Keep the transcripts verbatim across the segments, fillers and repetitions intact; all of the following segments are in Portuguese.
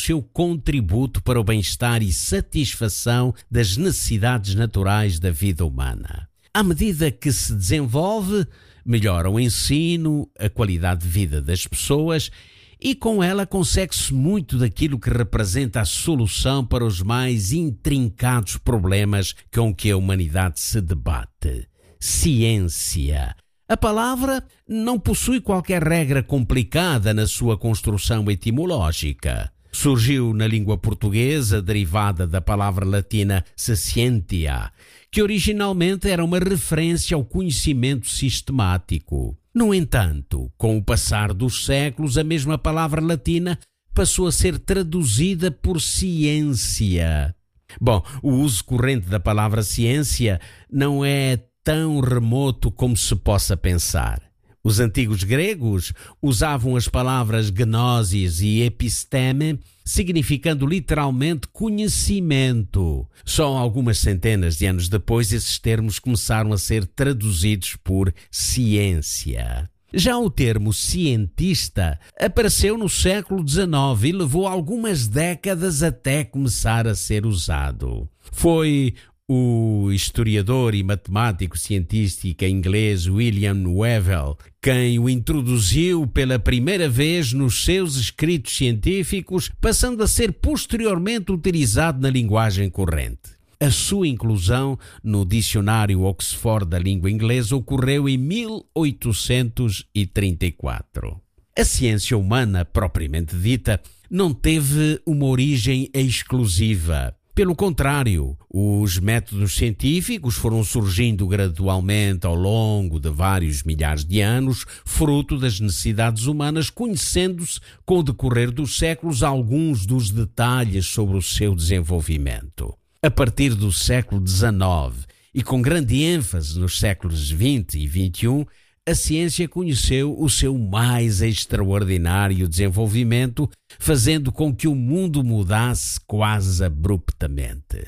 seu contributo para o bem-estar e satisfação das necessidades naturais da vida humana. À medida que se desenvolve, melhora o ensino, a qualidade de vida das pessoas e com ela consegue-se muito daquilo que representa a solução para os mais intrincados problemas com que a humanidade se debate. Ciência. A palavra não possui qualquer regra complicada na sua construção etimológica. Surgiu na língua portuguesa derivada da palavra latina scientia, que originalmente era uma referência ao conhecimento sistemático. No entanto, com o passar dos séculos, a mesma palavra latina passou a ser traduzida por ciência. Bom, o uso corrente da palavra ciência não é tão remoto como se possa pensar. Os antigos gregos usavam as palavras gnosis e episteme, significando literalmente conhecimento. Só algumas centenas de anos depois, esses termos começaram a ser traduzidos por ciência. Já o termo cientista apareceu no século dezenove e levou algumas décadas até começar a ser usado. Foi o historiador e matemático científico inglês William Whewell quem o introduziu pela primeira vez nos seus escritos científicos, passando a ser posteriormente utilizado na linguagem corrente. A sua inclusão no dicionário Oxford da língua inglesa ocorreu em mil oitocentos e trinta e quatro. A ciência humana, propriamente dita, não teve uma origem exclusiva. Pelo contrário, os métodos científicos foram surgindo gradualmente ao longo de vários milhares de anos, fruto das necessidades humanas, conhecendo-se com o decorrer dos séculos alguns dos detalhes sobre o seu desenvolvimento. A partir do século dezenove e com grande ênfase nos séculos vinte e vinte e um, a ciência conheceu o seu mais extraordinário desenvolvimento, fazendo com que o mundo mudasse quase abruptamente.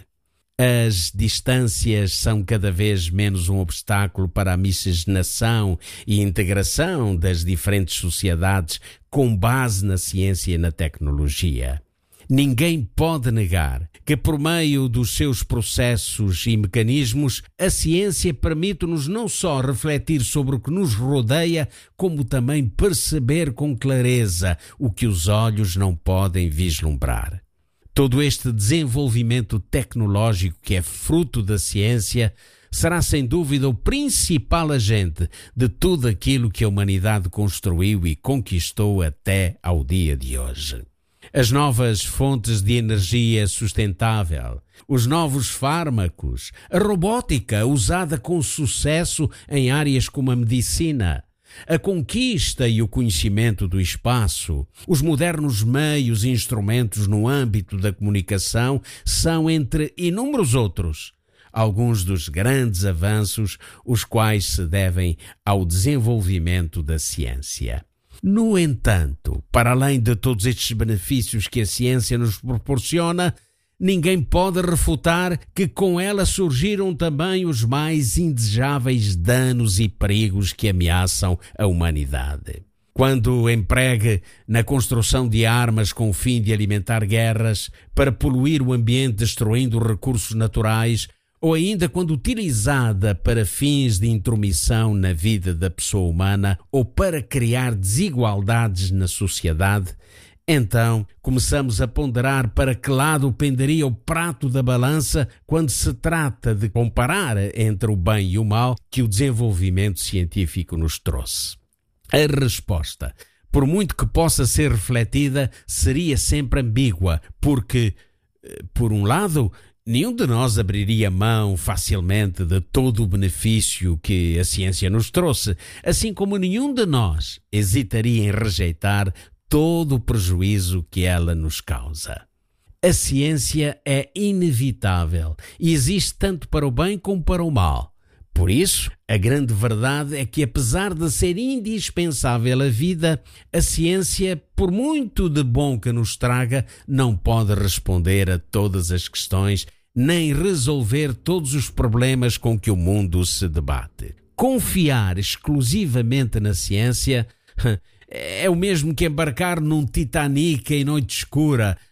As distâncias são cada vez menos um obstáculo para a miscigenação e integração das diferentes sociedades com base na ciência e na tecnologia. Ninguém pode negar que, por meio dos seus processos e mecanismos, a ciência permite-nos não só refletir sobre o que nos rodeia, como também perceber com clareza o que os olhos não podem vislumbrar. Todo este desenvolvimento tecnológico que é fruto da ciência será sem dúvida o principal agente de tudo aquilo que a humanidade construiu e conquistou até ao dia de hoje. As novas fontes de energia sustentável, os novos fármacos, a robótica usada com sucesso em áreas como a medicina, a conquista e o conhecimento do espaço, os modernos meios e instrumentos no âmbito da comunicação são, entre inúmeros outros, alguns dos grandes avanços os quais se devem ao desenvolvimento da ciência. No entanto, para além de todos estes benefícios que a ciência nos proporciona, ninguém pode refutar que com ela surgiram também os mais indesejáveis danos e perigos que ameaçam a humanidade. Quando empregue na construção de armas com o fim de alimentar guerras, para poluir o ambiente destruindo recursos naturais, ou ainda quando utilizada para fins de intromissão na vida da pessoa humana ou para criar desigualdades na sociedade, então começamos a ponderar para que lado penderia o prato da balança quando se trata de comparar entre o bem e o mal que o desenvolvimento científico nos trouxe. A resposta, por muito que possa ser refletida, seria sempre ambígua, porque, por um lado, nenhum de nós abriria mão facilmente de todo o benefício que a ciência nos trouxe, assim como nenhum de nós hesitaria em rejeitar todo o prejuízo que ela nos causa. A ciência é inevitável e existe tanto para o bem como para o mal. Por isso, a grande verdade é que, apesar de ser indispensável à vida, a ciência, por muito de bom que nos traga, não pode responder a todas as questões nem resolver todos os problemas com que o mundo se debate. Confiar exclusivamente na ciência é o mesmo que embarcar num Titanic em noite escura,